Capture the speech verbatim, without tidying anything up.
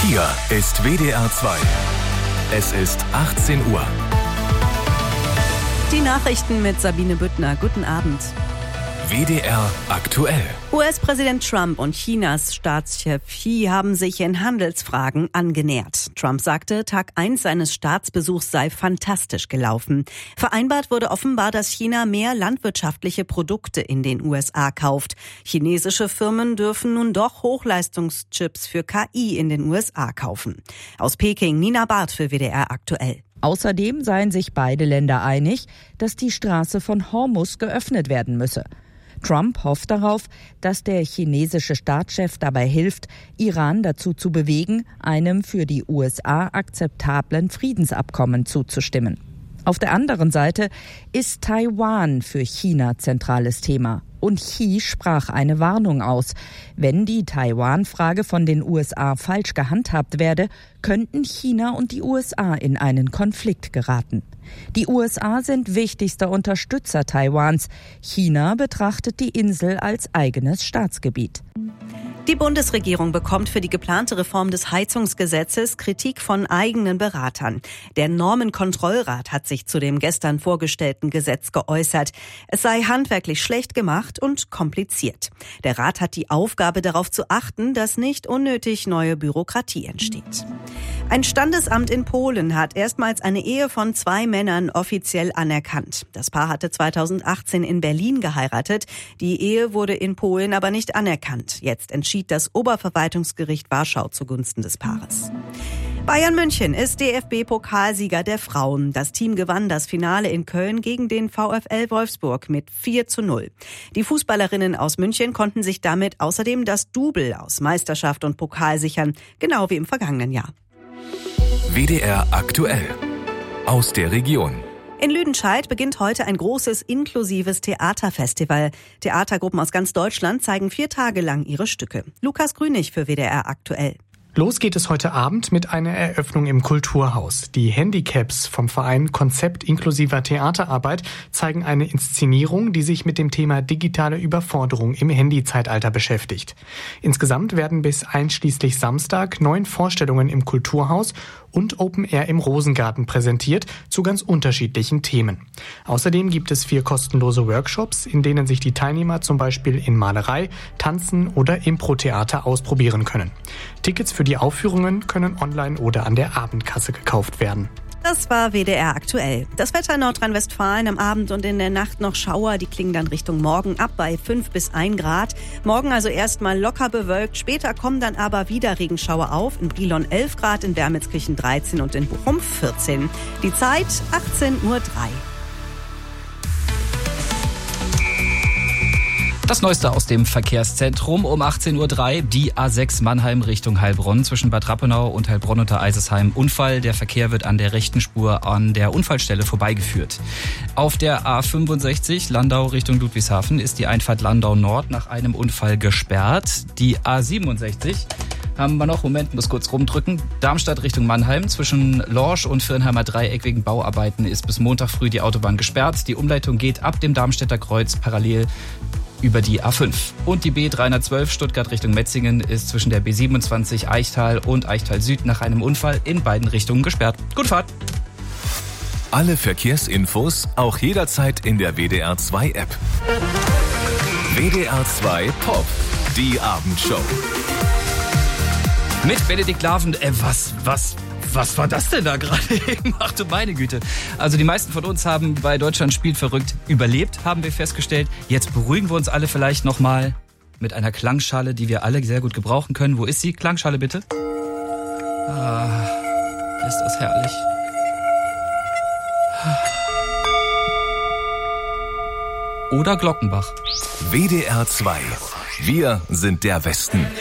Hier ist W D R zwei. Es ist achtzehn Uhr. Die Nachrichten mit Sabine Büttner. Guten Abend. W D R aktuell. U S-Präsident Trump und Chinas Staatschef Xi haben sich in Handelsfragen angenähert. Trump sagte, Tag eins seines Staatsbesuchs sei fantastisch gelaufen. Vereinbart wurde offenbar, dass China mehr landwirtschaftliche Produkte in den U S A kauft. Chinesische Firmen dürfen nun doch Hochleistungschips für K I in den U S A kaufen. Aus Peking, Nina Barth für W D R aktuell. Außerdem seien sich beide Länder einig, dass die Straße von Hormuz geöffnet werden müsse. Trump hofft darauf, dass der chinesische Staatschef dabei hilft, Iran dazu zu bewegen, einem für die U S A akzeptablen Friedensabkommen zuzustimmen. Auf der anderen Seite ist Taiwan für China zentrales Thema. Und Xi sprach eine Warnung aus. Wenn die Taiwan-Frage von den U S A falsch gehandhabt werde, könnten China und die U S A in einen Konflikt geraten. Die U S A sind wichtigster Unterstützer Taiwans. China betrachtet die Insel als eigenes Staatsgebiet. Die Bundesregierung bekommt für die geplante Reform des Heizungsgesetzes Kritik von eigenen Beratern. Der Normenkontrollrat hat sich zu dem gestern vorgestellten Gesetz geäußert. Es sei handwerklich schlecht gemacht und kompliziert. Der Rat hat die Aufgabe, darauf zu achten, dass nicht unnötig neue Bürokratie entsteht. Ein Standesamt in Polen hat erstmals eine Ehe von zwei Männern offiziell anerkannt. Das Paar hatte zweitausendachtzehn in Berlin geheiratet. Die Ehe wurde in Polen aber nicht anerkannt. Jetzt entschied das Oberverwaltungsgericht Warschau zugunsten des Paares. Bayern München ist D F B-Pokalsieger der Frauen. Das Team gewann das Finale in Köln gegen den VfL Wolfsburg mit vier zu null. Die Fußballerinnen aus München konnten sich damit außerdem das Double aus Meisterschaft und Pokal sichern, genau wie im vergangenen Jahr. W D R aktuell. Aus der Region. In Lüdenscheid beginnt heute ein großes inklusives Theaterfestival. Theatergruppen aus ganz Deutschland zeigen vier Tage lang ihre Stücke. Lukas Grünig für W D R aktuell. Los geht es heute Abend mit einer Eröffnung im Kulturhaus. Die Handicaps vom Verein Konzept inklusiver Theaterarbeit zeigen eine Inszenierung, die sich mit dem Thema digitale Überforderung im Handyzeitalter beschäftigt. Insgesamt werden bis einschließlich Samstag neun Vorstellungen im Kulturhaus und Open Air im Rosengarten präsentiert zu ganz unterschiedlichen Themen. Außerdem gibt es vier kostenlose Workshops, in denen sich die Teilnehmer zum Beispiel in Malerei, Tanzen oder Impro-Theater ausprobieren können. Tickets für die Aufführungen können online oder an der Abendkasse gekauft werden. Das war W D R aktuell. Das Wetter in Nordrhein-Westfalen am Abend und in der Nacht noch Schauer, die klingen dann Richtung Morgen ab bei fünf bis ein Grad. Morgen also erstmal locker bewölkt, später kommen dann aber wieder Regenschauer auf. In Brilon elf Grad, in Wermelskirchen dreizehn und in Bochum vierzehn. Die Zeit achtzehn Uhr drei. Das Neueste aus dem Verkehrszentrum um achtzehn Uhr drei, die A sechs Mannheim Richtung Heilbronn zwischen Bad Rappenau und Heilbronn unter Eisesheim. Unfall, der Verkehr wird an der rechten Spur an der Unfallstelle vorbeigeführt. Auf der A fünfundsechzig Landau Richtung Ludwigshafen ist die Einfahrt Landau Nord nach einem Unfall gesperrt. Die A siebenundsechzig haben wir noch, Moment, muss kurz rumdrücken. Darmstadt Richtung Mannheim zwischen Lorsch und Firnheimer Dreieck wegen Bauarbeiten ist bis Montag früh die Autobahn gesperrt. Die Umleitung geht ab dem Darmstädter Kreuz parallel über die A fünf. Und die B dreihundertzwölf Stuttgart Richtung Metzingen ist zwischen der B siebenundzwanzig Eichtal und Eichtal Süd nach einem Unfall in beiden Richtungen gesperrt. Gute Fahrt! Alle Verkehrsinfos auch jederzeit in der W D R zwei App. W D R zwei Pop, die Abendshow. Mit Benedikt Laven, äh, was, was, was war das denn da gerade eben? Ach du meine Güte. Also die meisten von uns haben bei Deutschland spielt verrückt überlebt, haben wir festgestellt. Jetzt beruhigen wir uns alle vielleicht nochmal mit einer Klangschale, die wir alle sehr gut gebrauchen können. Wo ist sie? Klangschale bitte. Ah, ist das herrlich. Oder Glockenbach. W D R zwei. Wir sind der Westen.